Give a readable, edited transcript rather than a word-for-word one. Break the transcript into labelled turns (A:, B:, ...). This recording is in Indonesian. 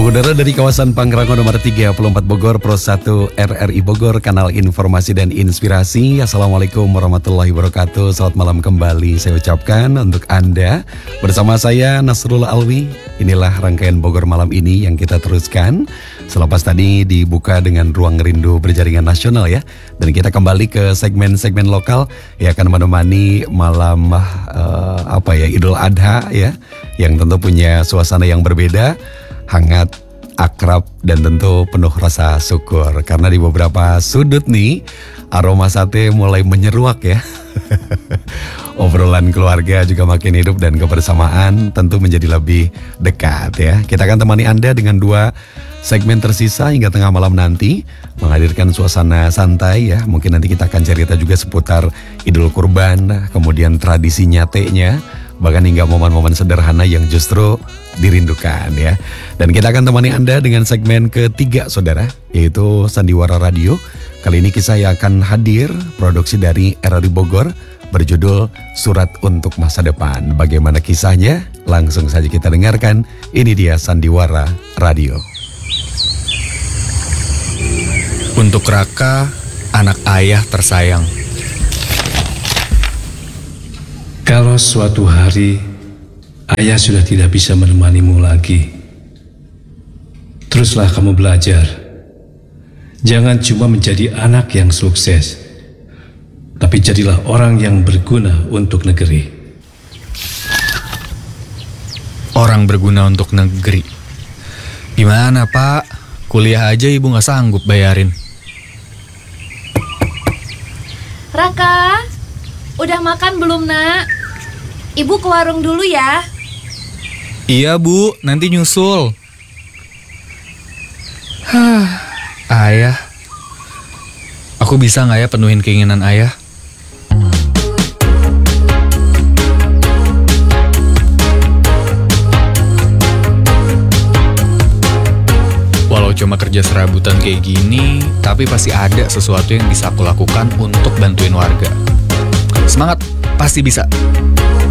A: Udara dari kawasan Pangrango nomor 34 Bogor, Pro 1 RRI Bogor, kanal informasi dan inspirasi. Assalamualaikum warahmatullahi wabarakatuh. Selamat malam kembali saya ucapkan untuk Anda. Bersama saya Nasrullah Alwi. Inilah rangkaian Bogor malam ini yang kita teruskan. Selepas tadi dibuka dengan Ruang Rindu Berjaringan Nasional ya. Dan kita kembali ke segmen-segmen lokal yang akan menemani malam Idul Adha ya. Yang tentu punya suasana yang berbeda, hangat, akrab, dan tentu penuh rasa syukur. Karena di beberapa sudut nih, aroma sate mulai menyeruak ya. Obrolan keluarga juga makin hidup dan kebersamaan tentu menjadi lebih dekat ya. Kita akan temani Anda dengan 2 segmen tersisa hingga tengah malam nanti, menghadirkan suasana santai ya. Mungkin nanti kita akan cerita juga seputar Idul Kurban, kemudian tradisi nyatenya, bahkan hingga momen-momen sederhana yang justru dirindukan ya. Dan kita akan temani Anda dengan segmen ketiga saudara, yaitu Sandiwara Radio. Kali ini kisah yang akan hadir produksi dari RRI Bogor berjudul Surat Untuk Masa Depan. Bagaimana kisahnya? Langsung saja kita dengarkan. Ini dia Sandiwara Radio.
B: Untuk Raka, anak ayah tersayang.
C: Kalau suatu hari ayah sudah tidak bisa menemanimu lagi, teruslah kamu belajar. Jangan cuma menjadi anak yang sukses, tapi jadilah orang yang berguna untuk negeri.
B: Orang berguna untuk negeri. Gimana Pak? Kuliah aja ibu gak sanggup bayarin.
D: Raka, udah makan belum nak? Ibu ke warung dulu ya.
B: Iya Bu, nanti nyusul. Ayah, aku bisa gak ya penuhin keinginan ayah? Walau cuma kerja serabutan kayak gini, tapi pasti ada sesuatu yang bisa aku lakukan untuk bantuin warga. Semangat, pasti bisa.